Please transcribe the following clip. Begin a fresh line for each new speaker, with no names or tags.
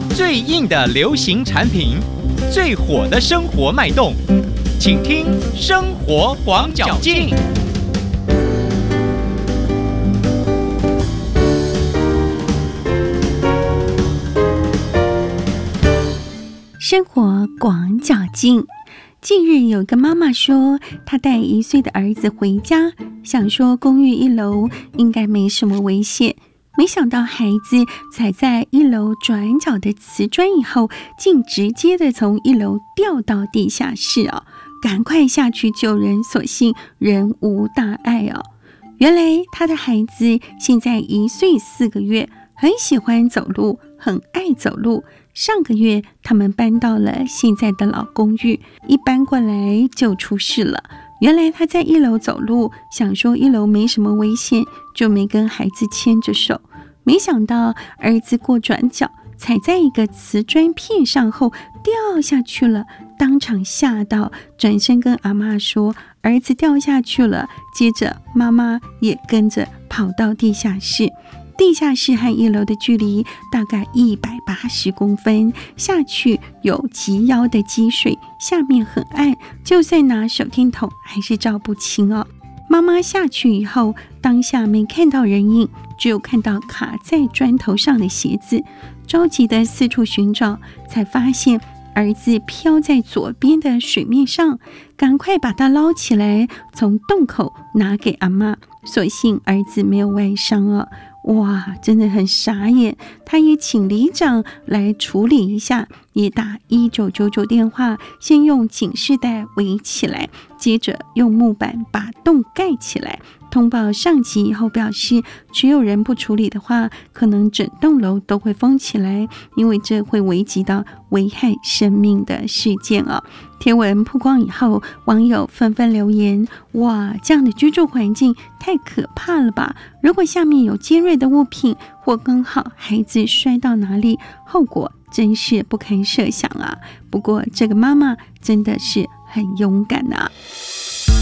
最硬的流行产品，最火的生活脉动，请听生活广角镜。
生活广角镜。近日有个妈妈说，她带1岁的儿子回家，想说公寓1楼应该没什么危险，没想到孩子踩在1楼转角的瓷砖以后，竟直接的从1楼掉到地下室哦，赶快下去救人，所幸人无大碍哦。原来他的孩子现在1岁4个月，很喜欢走路，很爱走路。上个月他们搬到了现在的老公寓，一搬过来就出事了。原来他在1楼走路，想说1楼没什么危险，就没跟孩子牵着手，没想到儿子过转角，踩在一个瓷砖片上后掉下去了，当场吓到，转身跟阿嬷说儿子掉下去了，接着妈妈也跟着跑到地下室。地下室和1楼的距离大概180公分，下去有及腰的积水，下面很暗，就算拿手电筒还是照不清哦。妈妈下去以后，当下没看到人影，只有看到卡在砖头上的鞋子，着急的四处寻找，才发现儿子飘在左边的水面上，赶快把他捞起来，从洞口拿给阿嬷，所幸儿子没有外伤哦。哇，真的很傻眼，他也请里长来处理一下，也打1999电话，先用警示带围起来，接着用木板把洞盖起来，通报上级以后表示，只有人不处理的话，可能整栋楼都会封起来，因为这会危及到危害生命的事件哦。贴文曝光以后，网友纷纷留言，哇，这样的居住环境太可怕了吧，如果下面有尖锐的物品，或更好孩子摔到哪里，后果真是不堪设想啊。不过这个妈妈真的是很勇敢啊。